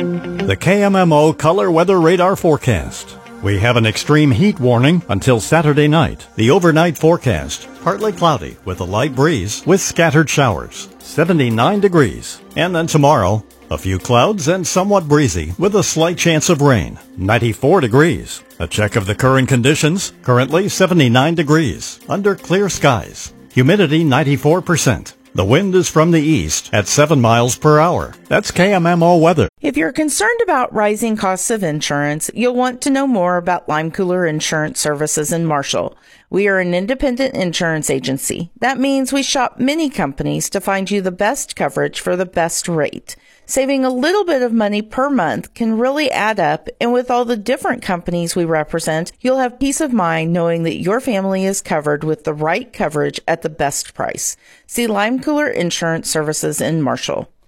The KMMO Color Weather Radar Forecast. We have an extreme heat warning until Saturday night. The overnight forecast, partly cloudy with a light breeze with scattered showers, 79 degrees. And then tomorrow, a few clouds and somewhat breezy with a slight chance of rain, 94 degrees. A check of the current conditions, currently 79 degrees, under clear skies. Humidity 94%. The wind is from the east at 7 miles per hour. That's KMMO weather. If you're concerned about rising costs of insurance, you'll want to know more about Lime Cooler Insurance Services in Marshall. We are an independent insurance agency. That means we shop many companies to find you the best coverage for the best rate. Saving a little bit of money per month can really add up, and with all the different companies we represent, you'll have peace of mind knowing that your family is covered with the right coverage at the best price. See Lime Cooler Insurance Services in Marshall.